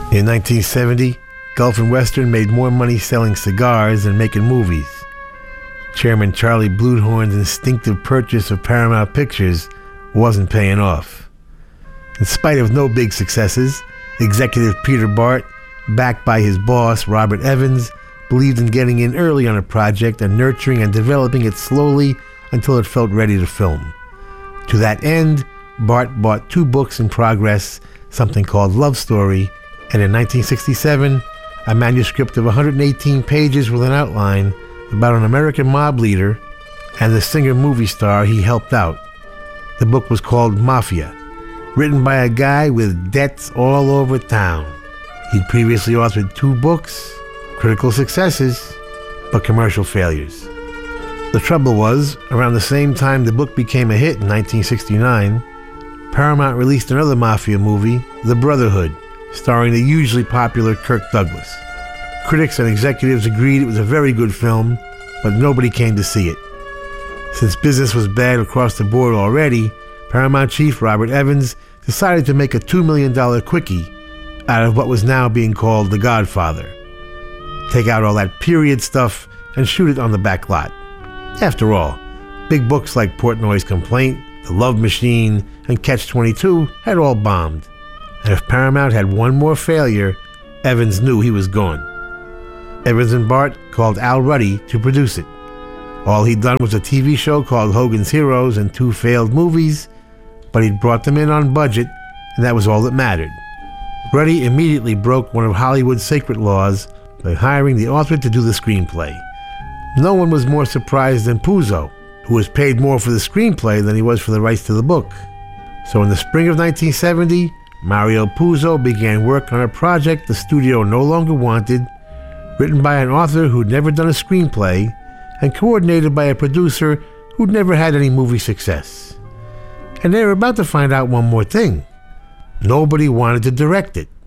In 1970, Gulf and Western made more money selling cigars than making movies. Chairman Charlie Bluhdorn's instinctive purchase of Paramount Pictures wasn't paying off. In spite of no big successes, executive Peter Bart, backed by his boss Robert Evans, believed in getting in early on a project and nurturing and developing it slowly until it felt ready to film. To that end, Bart bought 2 books in progress, something called Love Story, and in 1967, a manuscript of 118 pages with an outline about an American mob leader and the singer-movie star he helped out. The book was called Mafia, written by a guy with debts all over town. He'd previously authored 2 books, critical successes, but commercial failures. The trouble was, around the same time the book became a hit in 1969, Paramount released another mafia movie, The Brotherhood, starring the hugely popular Kirk Douglas. Critics and executives agreed it was a very good film, but nobody came to see it. Since business was bad across the board already, Paramount chief Robert Evans decided to make a $2 million quickie out of what was now being called The Godfather. Take out all that period stuff and shoot it on the back lot. After all, big books like Portnoy's Complaint, The Love Machine, and Catch-22 had all bombed. And if Paramount had one more failure, Evans knew he was gone. Evans and Bart called Al Ruddy to produce it. All he'd done was a TV show called Hogan's Heroes and 2 failed movies, but he'd brought them in on budget, and that was all that mattered. Ruddy immediately broke one of Hollywood's sacred laws by hiring the author to do the screenplay. No one was more surprised than Puzo, who was paid more for the screenplay than he was for the rights to the book. So in the spring of 1970, Mario Puzo began work on a project the studio no longer wanted, written by an author who'd never done a screenplay, and coordinated by a producer who'd never had any movie success. And they were about to find out one more thing. Nobody wanted to direct it.